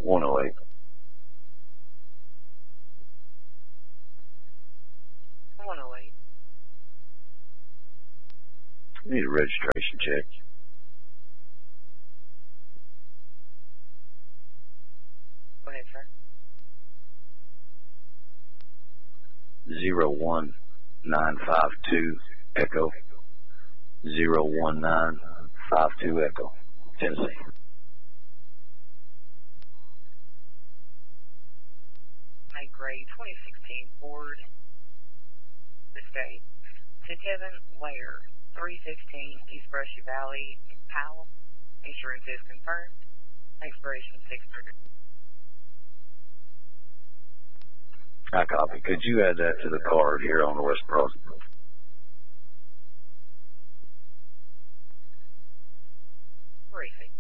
108. Need a registration check. Go ahead, sir. 01952 Echo. 01952 Echo. Tennessee. A gray 2016 Ford Escape to Kevin Ware, 315 East Brushy Valley, Powell. Insurance is confirmed. Expiration 6/30. I copy. Could you add that to the card here on the West Cross? Briefing.